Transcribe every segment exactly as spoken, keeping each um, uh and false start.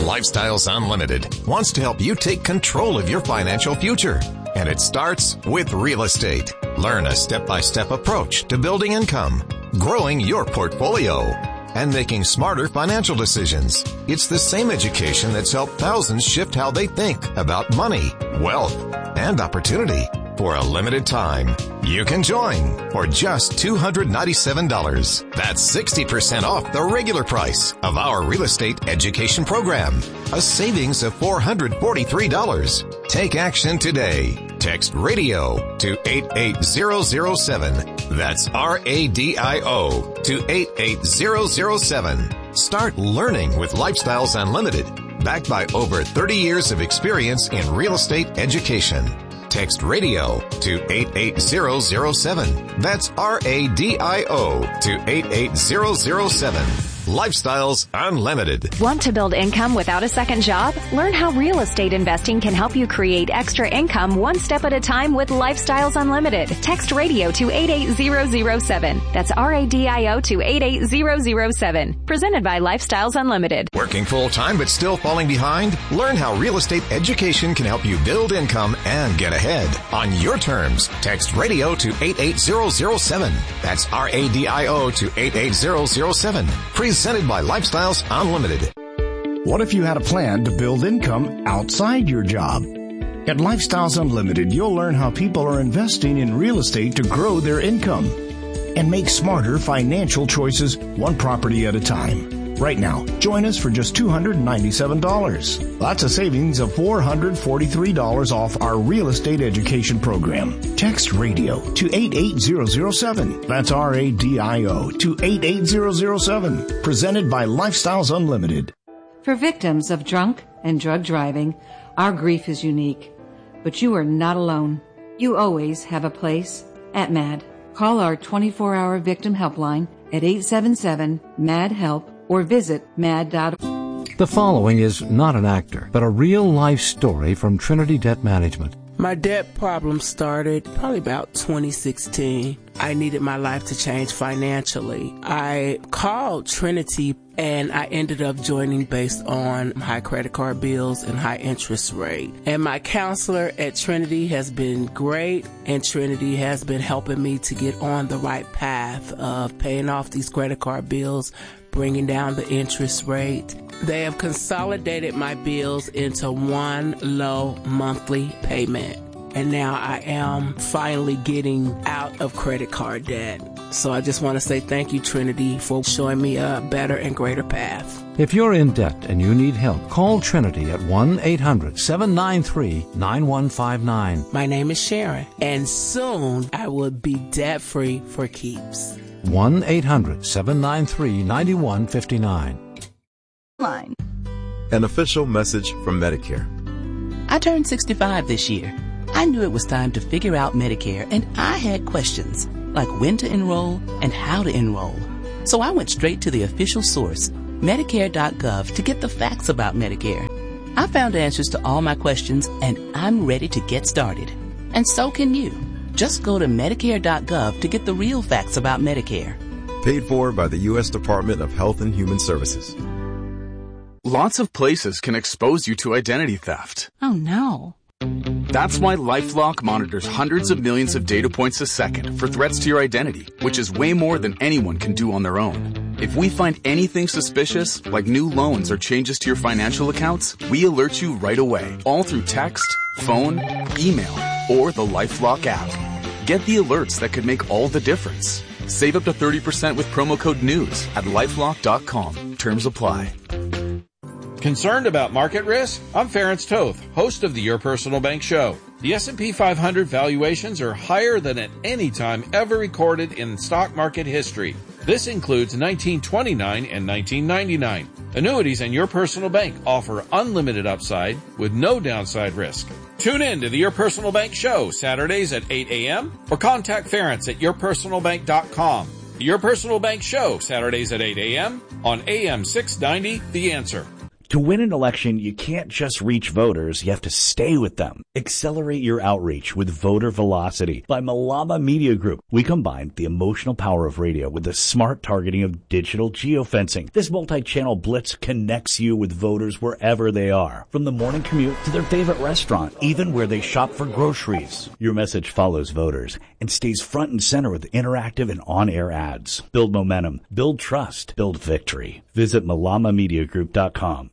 Lifestyles Unlimited wants to help you take control of your financial future. And it starts with real estate. Learn a step-by-step approach to building income, growing your portfolio, and making smarter financial decisions. It's the same education that's helped thousands shift how they think about money, wealth, and opportunity. For a limited time, you can join for just two hundred ninety-seven dollars. That's sixty percent off the regular price of our real estate education program. A savings of four hundred forty-three dollars. Take action today. Text radio to eight eight zero zero seven. That's R A D I O to eight eight zero zero seven. Start learning with Lifestyles Unlimited, backed by over thirty years of experience in real estate education. Text radio to eight eight zero zero seven. That's R A D I O to eight eight zero zero seven. Lifestyles Unlimited. Want to build income without a second job? Learn how real estate investing can help you create extra income one step at a time with Lifestyles Unlimited. Text radio to eight eight zero zero seven. That's R A D I O to eight eight zero zero seven. Presented by Lifestyles Unlimited. Working full-time but still falling behind? Learn how real estate education can help you build income and get ahead. On your terms, text radio to eight eight zero zero seven. That's R A D I O to eight eight zero zero seven. Presented by Lifestyles Unlimited. What if you had a plan to build income outside your job? At Lifestyles Unlimited, you'll learn how people are investing in real estate to grow their income and make smarter financial choices one property at a time. Right now, join us for just two hundred ninety-seven dollars. That's a savings of four hundred forty-three dollars off our real estate education program. Text radio to eight eight zero zero seven. That's R A D I O to eight eight zero zero seven. Presented by Lifestyles Unlimited. For victims of drunk and drug driving, our grief is unique. But you are not alone. You always have a place at M A D. Call our twenty-four hour victim helpline at eight seven seven, M A D, HELP or visit mad dot org. The following is not an actor, but a real-life story from Trinity Debt Management. My debt problem started probably about twenty sixteen. I needed my life to change financially. I called Trinity and I ended up joining based on high credit card bills and high interest rate. And my counselor at Trinity has been great, and Trinity has been helping me to get on the right path of paying off these credit card bills, bringing down the interest rate. They have consolidated my bills into one low monthly payment. And now I am finally getting out of credit card debt. So I just want to say thank you, Trinity, for showing me a better and greater path. If you're in debt and you need help, call Trinity at one eight hundred seven nine three nine one five nine. My name is Sharon, and soon I will be debt-free for keeps. one eight hundred seven nine three nine one five nine. Line. An official message from Medicare. I turned sixty-five this year. I knew it was time to figure out Medicare, and I had questions, like when to enroll and how to enroll. So I went straight to the official source, Medicare dot gov, to get the facts about Medicare. I found answers to all my questions, and I'm ready to get started. And so can you. Just go to Medicare dot gov to get the real facts about Medicare. Paid for by the U S Department of Health and Human Services. Lots of places can expose you to identity theft. Oh no. That's why LifeLock monitors hundreds of millions of data points a second for threats to your identity, which is way more than anyone can do on their own. If we find anything suspicious, like new loans or changes to your financial accounts, we alert you right away, all through text, phone, email, or the LifeLock app. Get the alerts that could make all the difference. Save up to thirty percent with promo code NEWS at lifelock dot com. Terms apply. Concerned about market risk? I'm Ference Toth, host of the Your Personal Bank Show. The S and P five hundred valuations are higher than at any time ever recorded in stock market history. This includes nineteen twenty-nine and nineteen ninety-nine. Annuities and Your Personal Bank offer unlimited upside with no downside risk. Tune in to the Your Personal Bank Show Saturdays at eight a.m. or contact Ference at your personal bank dot com. The Your Personal Bank Show Saturdays at eight a.m. on A M six ninety, The Answer. To win an election, you can't just reach voters, you have to stay with them. Accelerate your outreach with Voter Velocity by Malama Media Group. We combine the emotional power of radio with the smart targeting of digital geofencing. This multi-channel blitz connects you with voters wherever they are, from the morning commute to their favorite restaurant, even where they shop for groceries. Your message follows voters and stays front and center with interactive and on-air ads. Build momentum, build trust, build victory. Visit malama media group dot com.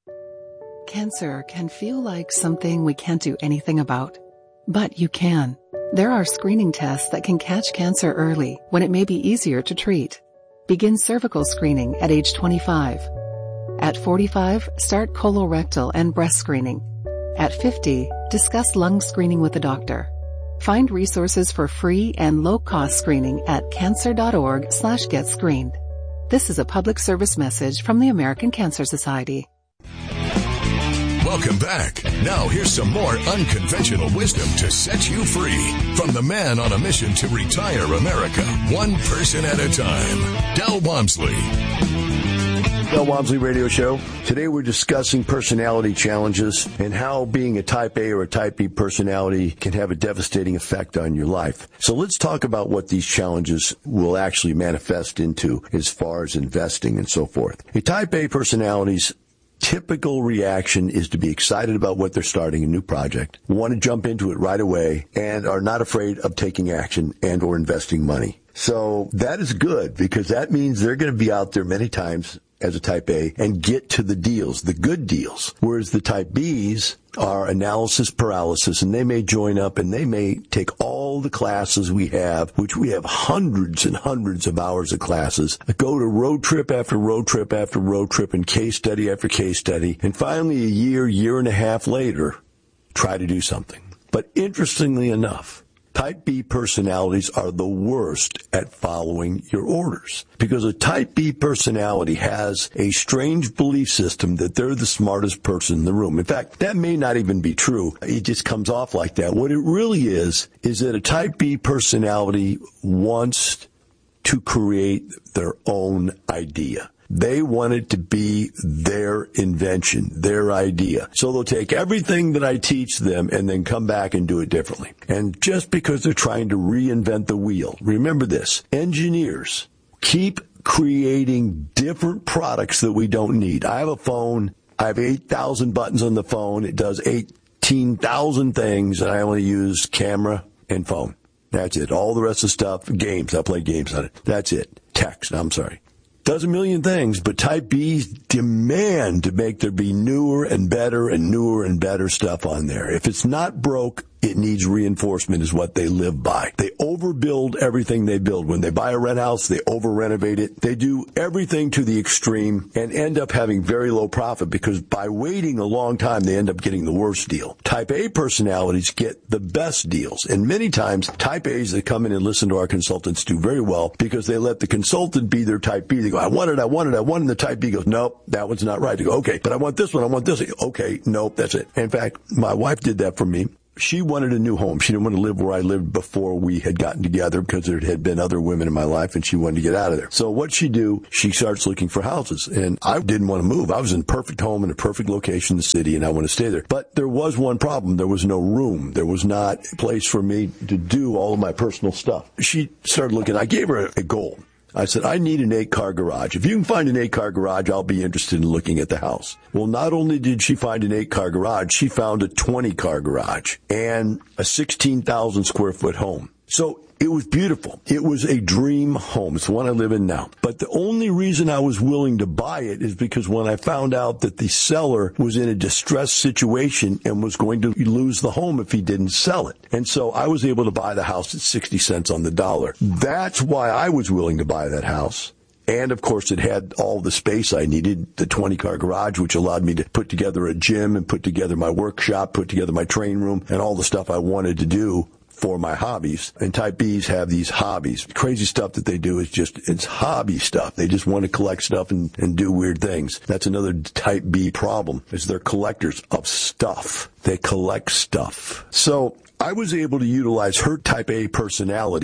Cancer can feel like something we can't do anything about. But you can. There are screening tests that can catch cancer early when it may be easier to treat. Begin cervical screening at age twenty-five. At forty-five, start colorectal and breast screening. At fifty, discuss lung screening with a doctor. Find resources for free and low-cost screening at cancer.org slash get screened. This is a public service message from the American Cancer Society. Welcome back. Now here's some more unconventional wisdom to set you free from the man on a mission to retire America, one person at a time, Del Walmsley. Del Walmsley Radio Show. Today we're discussing personality challenges and how being a type A or a type B personality can have a devastating effect on your life. So let's talk about what these challenges will actually manifest into as far as investing and so forth. A type A personality's typical reaction is to be excited about what they're starting, a new project, want to jump into it right away, and are not afraid of taking action and or investing money. So that is good, because that means they're going to be out there many times as a type A and get to the deals, the good deals. Whereas the type Bs are analysis paralysis, and they may join up and they may take all the classes we have, which we have hundreds and hundreds of hours of classes, go to road trip after road trip after road trip and case study after case study, and finally a year, year and a half later, try to do something. But interestingly enough, type B personalities are the worst at following your orders, because a type B personality has a strange belief system that they're the smartest person in the room. In fact, that may not even be true. It just comes off like that. What it really is, is that a type B personality wants to create their own idea. They want it to be their invention, their idea. So they'll take everything that I teach them and then come back and do it differently. And just because they're trying to reinvent the wheel, remember this, engineers keep creating different products that we don't need. I have a phone. I have eight thousand buttons on the phone. It does eighteen thousand things, and I only use camera and phone. That's it. All the rest of the stuff, games. I play games on it. That's it. Text. I'm sorry. Does a million things, but type Bs demand to make there be newer and better and newer and better stuff on there. If it's not broke, it needs reinforcement is what they live by. They overbuild everything they build. When they buy a rent house, they over-renovate it. They do everything to the extreme and end up having very low profit, because by waiting a long time, they end up getting the worst deal. Type A personalities get the best deals. And many times, type As that come in and listen to our consultants do very well, because they let the consultant be their type B. They go, I want it, I want it, I want it. And the type B goes, nope, that one's not right. They go, okay, but I want this one, I want this. Okay, nope, that's it. In fact, my wife did that for me. She wanted a new home. She didn't want to live where I lived before we had gotten together, because there had been other women in my life, and she wanted to get out of there. So what she do, she starts looking for houses. And I didn't want to move. I was in a perfect home in a perfect location in the city, and I want to stay there. But there was one problem. There was no room. There was not a place for me to do all of my personal stuff. She started looking. I gave her a goal. I said, I need an eight-car garage. If you can find an eight-car garage, I'll be interested in looking at the house. Well, not only did she find an eight-car garage, she found a twenty-car garage and a sixteen thousand square foot home. So it was beautiful. It was a dream home. It's the one I live in now. But the only reason I was willing to buy it is because when I found out that the seller was in a distressed situation and was going to lose the home if he didn't sell it. And so I was able to buy the house at sixty cents on the dollar. That's why I was willing to buy that house. And, of course, it had all the space I needed, the twenty-car garage, which allowed me to put together a gym and put together my workshop, put together my train room, and all the stuff I wanted to do for my hobbies. And type Bs have these hobbies. The crazy stuff that they do is just, it's hobby stuff. They just want to collect stuff and, and do weird things. That's another type B problem, is they're collectors of stuff. They collect stuff. So I was able to utilize her type A personality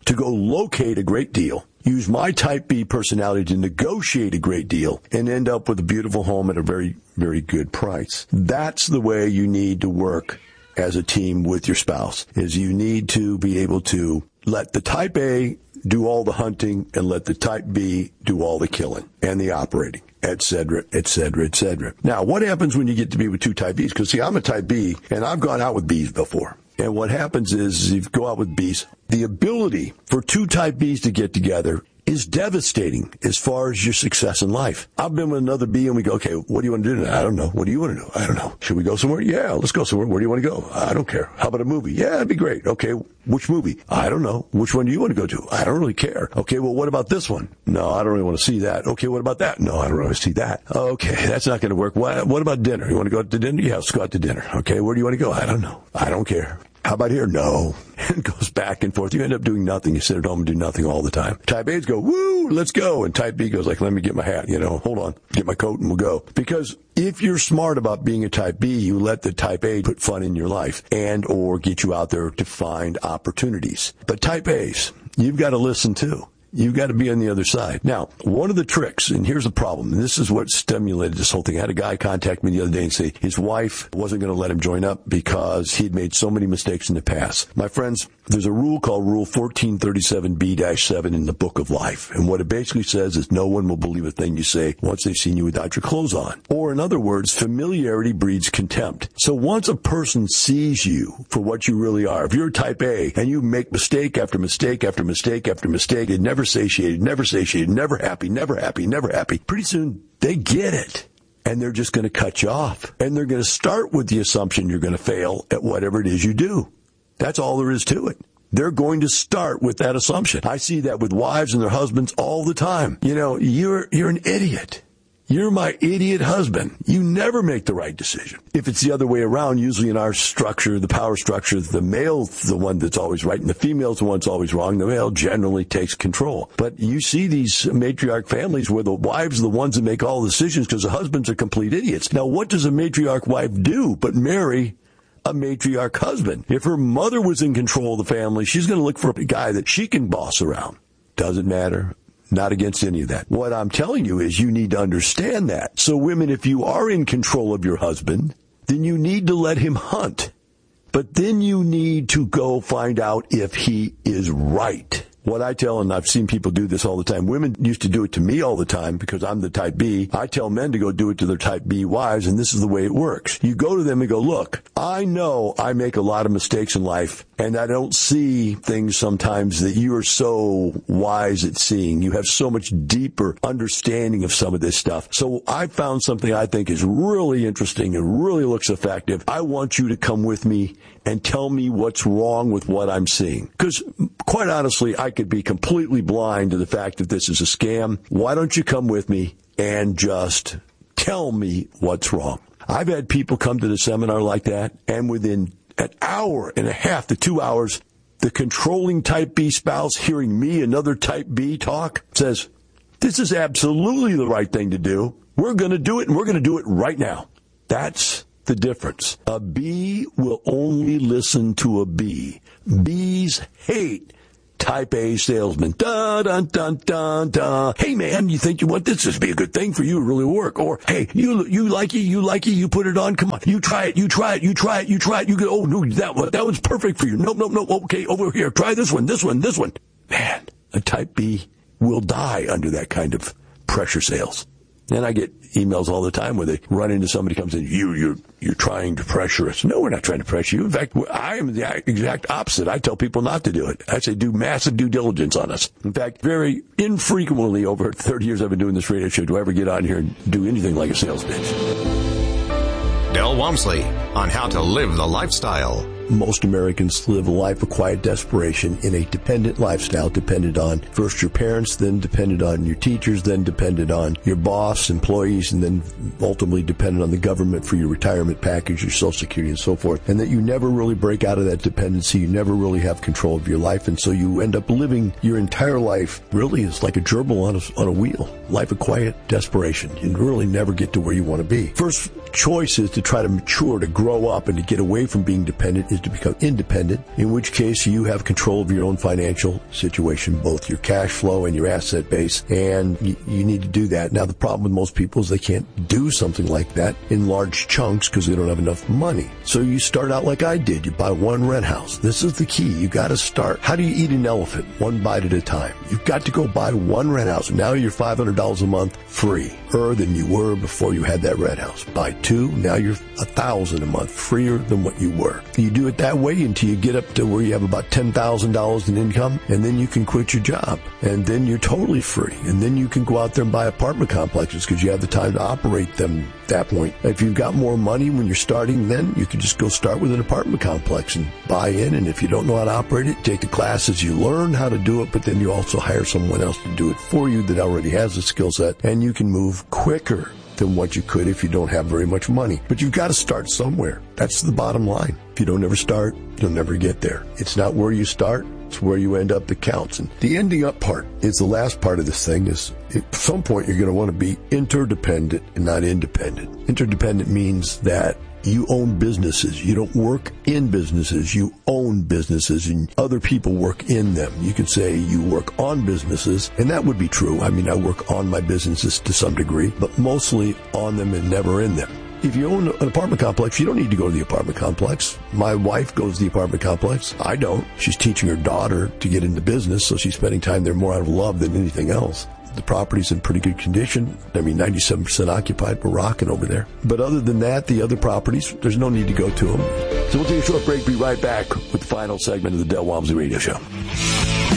to go locate a great deal, use my type B personality to negotiate a great deal, and end up with a beautiful home at a very, very good price. That's the way you need to work as a team with your spouse, is you need to be able to let the type A do all the hunting and let the type B do all the killing and the operating, et cetera, et cetera, et cetera. Now, what happens when you get to be with two type Bs? Because, see, I'm a type B, and I've gone out with Bs before. And what happens is, if you go out with Bs, the ability for two type Bs to get together is devastating as far as your success in life. I've been with another B and we go, okay, what do you want to do tonight? I don't know. What do you want to do? I don't know. Should we go somewhere? Yeah, let's go somewhere. Where do you want to go? I don't care. How about a movie? Yeah, that'd be great. Okay, which movie? I don't know. Which one do you want to go to? I don't really care. Okay, well, what about this one? No, I don't really want to see that. Okay, what about that? No, I don't really want to see that. Okay, that's not going to work. What, what about dinner? You want to go to dinner? Yeah, let's go out to dinner. Okay, where do you want to go? I don't know. I don't care. How about here? No. And it goes back and forth. You end up doing nothing. You sit at home and do nothing all the time. Type A's go, woo, let's go. And type B goes like, let me get my hat, you know, hold on, get my coat and we'll go. Because if you're smart about being a type B, you let the type A put fun in your life and or get you out there to find opportunities. But type A's, you've got to listen too. You've got to be on the other side. Now, one of the tricks, and here's the problem, and this is what stimulated this whole thing. I had a guy contact me the other day and say his wife wasn't going to let him join up because he'd made so many mistakes in the past. My friends, there's a rule called Rule fourteen thirty-seven B seven in the Book of Life. And what it basically says is no one will believe a thing you say once they've seen you without your clothes on. Or in other words, familiarity breeds contempt. So once a person sees you for what you really are, if you're type A and you make mistake after mistake after mistake after mistake, it never Never satiated, never satiated, never happy, never happy, never happy. Pretty soon, they get it. And they're just going to cut you off. And they're going to start with the assumption you're going to fail at whatever it is you do. That's all there is to it. They're going to start with that assumption. I see that with wives and their husbands all the time. You know, you're you're an idiot. You're my idiot husband. You never make the right decision. If it's the other way around, usually in our structure, the power structure, the male's the one that's always right and the female's the one that's always wrong. The male generally takes control. But you see these matriarch families where the wives are the ones that make all the decisions because the husbands are complete idiots. Now, what does a matriarch wife do but marry a matriarch husband? If her mother was in control of the family, she's going to look for a guy that she can boss around. Doesn't matter. Not against any of that. What I'm telling you is you need to understand that. So women, if you are in control of your husband, then you need to let him hunt. But then you need to go find out if he is right. What I tell, and I've seen people do this all the time, women used to do it to me all the time because I'm the type B. I tell men to go do it to their type B wives, and this is the way it works. You go to them and go, look, I know I make a lot of mistakes in life, and I don't see things sometimes that you are so wise at seeing. You have so much deeper understanding of some of this stuff. So I found something I think is really interesting and really looks effective. I want you to come with me and tell me what's wrong with what I'm seeing. Because quite honestly, I could be completely blind to the fact that this is a scam. Why don't you come with me and just tell me what's wrong? I've had people come to the seminar like that, and within an hour and a half to two hours, the controlling type B spouse hearing me, another type B, talk, says, this is absolutely the right thing to do. We're going to do it, and we're going to do it right now. That's the difference. A B will only listen to a B. B's hate type A salesman. Dun, dun, dun, dun, dun. Hey, man, you think you want this? This would be a good thing for you to really work. Or, hey, you you like it, you like it, you put it on. Come on, you try it, you try it, you try it, you try it. You go, oh, no, that one, that one's perfect for you. Nope, nope, nope. Okay, over here, try this one, this one, this one. Man, a type B will die under that kind of pressure sales. And I get emails all the time where they run into somebody comes in, you, you're, you're trying to pressure us. No, we're not trying to pressure you. In fact, I am the exact opposite. I tell people not to do it. I say do massive due diligence on us. In fact, very infrequently over thirty years I've been doing this radio show do I ever get on here and do anything like a sales pitch. Del Walmsley on how to live the lifestyle. Most Americans live a life of quiet desperation in a dependent lifestyle, dependent on first your parents, then dependent on your teachers, then dependent on your boss, employees, and then ultimately dependent on the government for your retirement package, your Social Security, and so forth. And that you never really break out of that dependency. You never really have control of your life. And so you end up living your entire life really is like a gerbil on a, on a wheel. Life of quiet desperation. You really never get to where you want to be. First choice is to try to mature, to grow up, and to get away from being dependent is is to become independent, in which case you have control of your own financial situation, both your cash flow and your asset base, and you, you need to do that. Now, the problem with most people is they can't do something like that in large chunks because they don't have enough money. So you start out like I did. You buy one rent house. This is the key. You got to start. How do you eat an elephant? One bite at a time. You've got to go buy one rent house. Now you're five hundred dollars a month free, er than you were before you had that rent house. Buy two. Now you're a thousand a month freer than what you were. You do it that way until you get up to where you have about ten thousand dollars in income, and then you can quit your job, and then you're totally free, and then you can go out there and buy apartment complexes because you have the time to operate them at that point. If you've got more money when you're starting, then you can just go start with an apartment complex and buy in, and if you don't know how to operate it, take the classes, you learn how to do it, but then you also hire someone else to do it for you that already has the skill set, and you can move quicker than what you could if you don't have very much money. But you've got to start somewhere. That's the bottom line. If you don't ever start, you'll never get there. It's not where you start, it's where you end up that counts. And the ending up part is the last part of this thing. Is at some point you're going to want to be interdependent and not independent. Interdependent means that you own businesses. You don't work in businesses. You own businesses, and other people work in them. You could say you work on businesses, and that would be true. I mean, I work on my businesses to some degree, but mostly on them and never in them. If you own an apartment complex, you don't need to go to the apartment complex. My wife goes to the apartment complex. I don't. She's teaching her daughter to get into business, so she's spending time there more out of love than anything else. The property's in pretty good condition. I mean, ninety-seven percent occupied. We're rocking over there. But other than that, the other properties, there's no need to go to them. So we'll take a short break. Be right back with the final segment of the Del Walmsley Radio Show.